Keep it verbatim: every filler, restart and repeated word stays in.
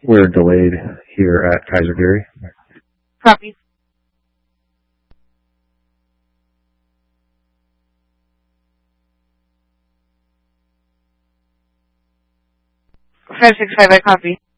We're delayed here at Kaiser Gary. Copy. five six five, I copy.